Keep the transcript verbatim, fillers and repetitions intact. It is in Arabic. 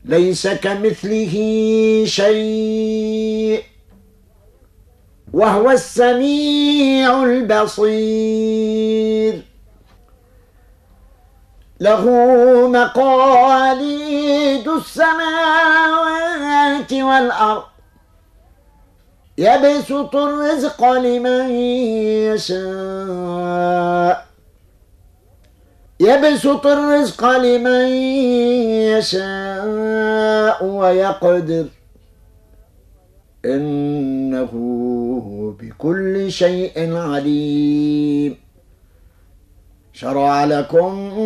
ليس كمثله شيء وهو السميع البصير. له مقاليد السماوات والأرض يبسط الرزق لمن يشاء يبسط الرزق لمن يشاء ويقدر إنه بكل شيء عليم. شرع لكم